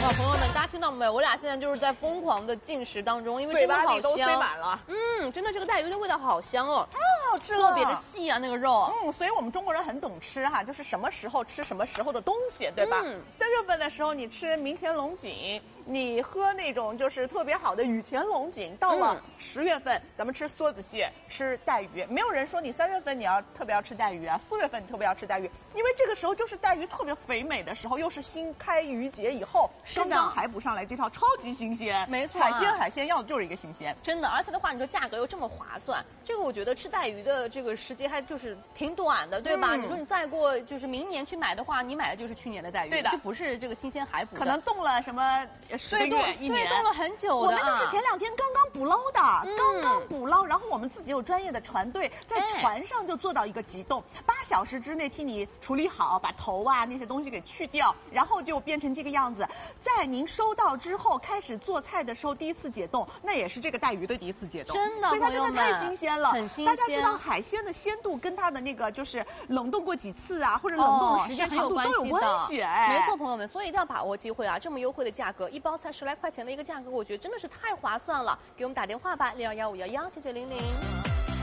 哇，朋友们，大家听到没有？我俩现在就是在疯狂的进食当中，因为嘴真的好巴里都塞香。 满了。 真的这个带鱼的味道好香哦， 太好吃了， 特别的细啊，那个肉。 所以我们中国人很懂吃哈，就是什么时候吃什么时候的东西，对吧？3月份的时候你吃明前龙井，你喝那种就是特别好的雨前龙井，到了10月份咱们吃梭子蟹，吃带鱼。没有人说你3月份你要特别要吃带鱼啊，4月份你特别要吃带鱼，因为这个时候就是带鱼特别肥美的时候，又是新开渔节以后，刚刚还补上来这套超级新鲜。 没错， 海鲜要的就是一个新鲜， 真的。而且的话，你说价格又这么划算，这个我觉得吃带鱼的这个时节还就是挺短的，对吧？你说你再过就是明年去买的话，你买的就是去年的带鱼， 对的， 就不是这个新鲜海捕的， 可能冻了什么10个月、1年， 对，冻了很久的。 我们就是前2天刚刚捕捞的，刚刚捕捞，然后我们自己有专业的船队，在船上就做到一个急冻，8小时之内替你处理好，把头啊那些东西给去掉，然后就变成这个样子。在您收到之后开始做菜的时候，第一次解冻，那也是这个带鱼的第一次解冻， 真的， 所以它真的太新鲜了， 很新鲜。 大家知道海鲜的鲜度跟它的那个就是冷冻过几次啊，或者冷冻的时间长度都有关系。 没错，朋友们，所以一定要把握机会啊！这么优惠的价格，一包才10来块钱的一个价格，我觉得真的是太划算了。给我们打电话吧，0215117700。